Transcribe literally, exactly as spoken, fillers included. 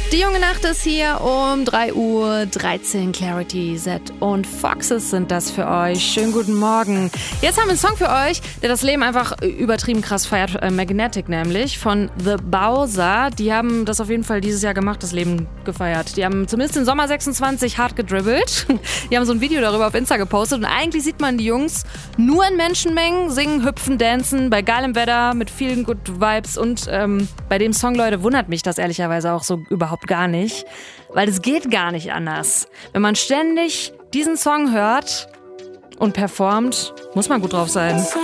Die junge Nacht ist hier um drei Uhr dreizehn. Clarity, Z und Foxes sind das für euch. Schönen guten Morgen. Jetzt haben wir einen Song für euch, der das Leben einfach übertrieben krass feiert. Äh, Magnetic nämlich, von The Bowser. Die haben das auf jeden Fall dieses Jahr gemacht, das Leben gefeiert. Die haben zumindest im Sommer sechsundzwanzig hart gedribbelt. Die haben so ein Video darüber auf Insta gepostet und eigentlich sieht man die Jungs nur in Menschenmengen singen, hüpfen, dancen, bei geilem Wetter, mit vielen Good Vibes und ähm, bei dem Song, Leute, wundert mich das ehrlicherweise auch so überhaupt gar nicht, weil es geht gar nicht anders. Wenn man ständig diesen Song hört und performt, muss man gut drauf sein.